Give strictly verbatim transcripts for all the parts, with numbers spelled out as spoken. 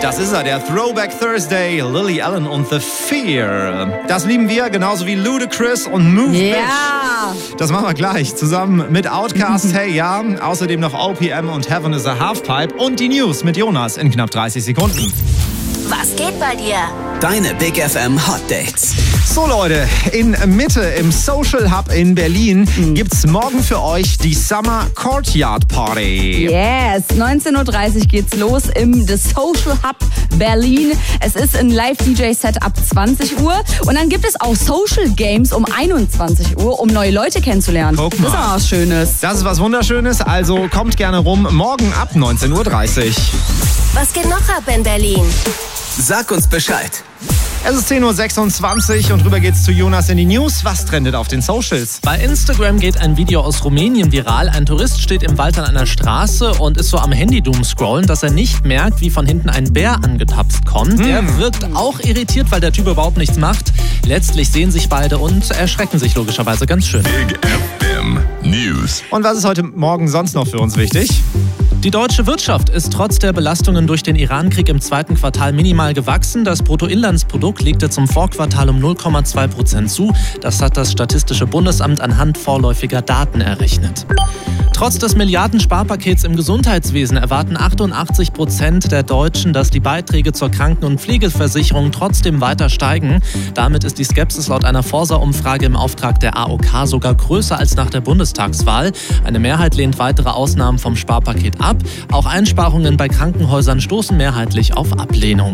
Das ist er, der Throwback Thursday, Lily Allen und The Fear. Das lieben wir, genauso wie Ludacris und Move Ja. Bitch. Das machen wir gleich, zusammen mit Outkast, Hey Ja. Außerdem noch O P M und Heaven is a Halfpipe und die News mit Jonas in knapp dreißig Sekunden. Was geht bei dir? Deine Big F M Hot Dates. So Leute, in Mitte im Social Hub in Berlin gibt's morgen für euch die Summer Courtyard Party. Yes, neunzehn Uhr dreißig geht's los im The Social Hub Berlin. Es ist ein Live-D J-Set ab zwanzig Uhr und dann gibt es auch Social Games um einundzwanzig Uhr, um neue Leute kennenzulernen. Guck mal. Das ist auch was Schönes. Das ist was Wunderschönes, also kommt gerne rum, morgen ab neunzehn Uhr dreißig. Was geht noch ab in Berlin? Sag uns Bescheid. Es ist zehn Uhr sechsundzwanzig und rüber geht's zu Jonas in die News. Was trendet auf den Socials? Bei Instagram geht ein Video aus Rumänien viral. Ein Tourist steht im Wald an einer Straße und ist so am Handy doomscrollen, dass er nicht merkt, wie von hinten ein Bär angetapst kommt. Hm. Der wirkt auch irritiert, weil der Typ überhaupt nichts macht. Letztlich sehen sich beide und erschrecken sich logischerweise ganz schön. Big F M News. Und was ist heute Morgen sonst noch für uns wichtig? Die deutsche Wirtschaft ist trotz der Belastungen durch den Irankrieg im zweiten Quartal minimal gewachsen. Das Bruttoinlandsprodukt legte zum Vorquartal um null Komma zwei Prozent zu. Das hat das Statistische Bundesamt anhand vorläufiger Daten errechnet. Trotz des Milliarden-Sparpakets im Gesundheitswesen erwarten achtundachtzig Prozent der Deutschen, dass die Beiträge zur Kranken- und Pflegeversicherung trotzdem weiter steigen. Damit ist die Skepsis laut einer Forsa-Umfrage im Auftrag der A O K sogar größer als nach der Bundestagswahl. Eine Mehrheit lehnt weitere Ausnahmen vom Sparpaket ab. Auch Einsparungen bei Krankenhäusern stoßen mehrheitlich auf Ablehnung.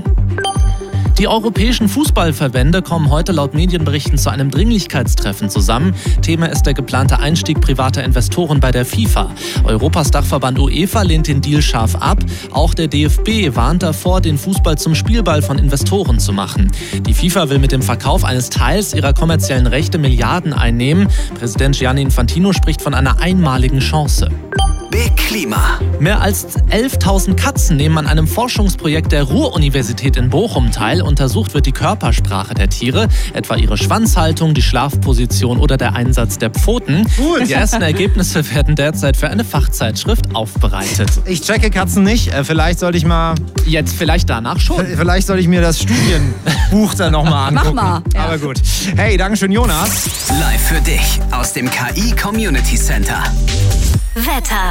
Die europäischen Fußballverbände kommen heute laut Medienberichten zu einem Dringlichkeitstreffen zusammen. Thema ist der geplante Einstieg privater Investoren bei der FIFA. Europas Dachverband UEFA lehnt den Deal scharf ab. Auch der D F B warnt davor, den Fußball zum Spielball von Investoren zu machen. Die FIFA will mit dem Verkauf eines Teils ihrer kommerziellen Rechte Milliarden einnehmen. Präsident Gianni Infantino spricht von einer einmaligen Chance. Big Klima. Mehr als elftausend Katzen nehmen an einem Forschungsprojekt der Ruhr-Universität in Bochum teil. Untersucht wird die Körpersprache der Tiere, etwa ihre Schwanzhaltung, die Schlafposition oder der Einsatz der Pfoten. Gut. Die ersten Ergebnisse werden derzeit für eine Fachzeitschrift aufbereitet. Ich checke Katzen nicht. Äh, Vielleicht sollte ich mal, Jetzt vielleicht danach schon. vielleicht sollte ich mir das Studienbuch dann nochmal Mach angucken. mal, ja. Aber gut. Hey, Dankeschön, Jonas. Live für dich aus dem K I Community Center. Wetter.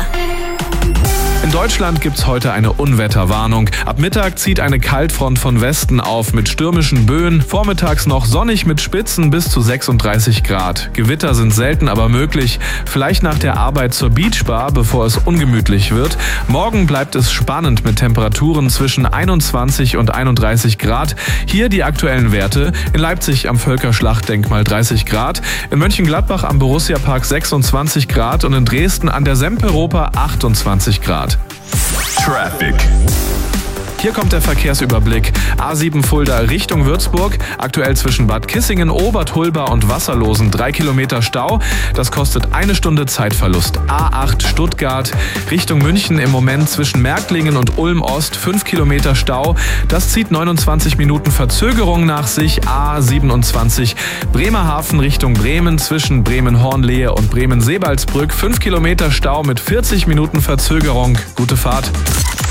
In Deutschland gibt's heute eine Unwetterwarnung. Ab Mittag zieht eine Kaltfront von Westen auf mit stürmischen Böen. Vormittags noch sonnig mit Spitzen bis zu sechsunddreißig Grad. Gewitter sind selten, aber möglich. Vielleicht nach der Arbeit zur Beachbar, bevor es ungemütlich wird. Morgen bleibt es spannend mit Temperaturen zwischen einundzwanzig und einunddreißig Grad. Hier die aktuellen Werte. In Leipzig am Völkerschlachtdenkmal dreißig Grad. In Mönchengladbach am Borussia-Park sechsundzwanzig Grad und in Dresden an der Semperoper achtundzwanzig Grad. Traffic. Hier kommt der Verkehrsüberblick. A sieben Fulda Richtung Würzburg. Aktuell zwischen Bad Kissingen, Obertulba und Wasserlosen drei Kilometer Stau. Das kostet eine Stunde Zeitverlust. A acht Stuttgart Richtung München im Moment zwischen Märklingen und Ulm Ost fünf Kilometer Stau. Das zieht neunundzwanzig Minuten Verzögerung nach sich. A siebenundzwanzig Bremerhaven Richtung Bremen zwischen Bremen-Hornlehe und Bremen-Sebalsbrück fünf Kilometer Stau mit vierzig Minuten Verzögerung. Gute Fahrt.